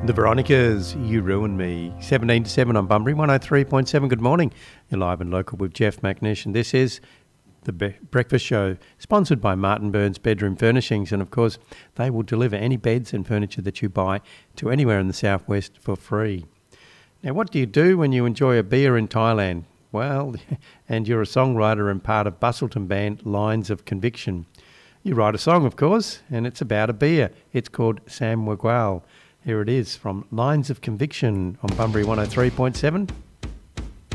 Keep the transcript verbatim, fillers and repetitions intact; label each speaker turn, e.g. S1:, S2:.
S1: The Veronicas, You Ruined Me. seventeen to seven on Bunbury, one oh three point seven. Good morning. You're live and local with Jeff McNish, and this is The Be- Breakfast Show, sponsored by Martin Burns Bedroom Furnishings. And of course, they will deliver any beds and furniture that you buy to anywhere in the southwest for free. Now, what do you do when you enjoy a beer in Thailand? Well, and you're a songwriter and part of Bustleton band Lines of Conviction. You write a song, of course, and it's about a beer. It's called Sam Wagwal. Here it is from Lines of Conviction on Bunbury one oh three point seven.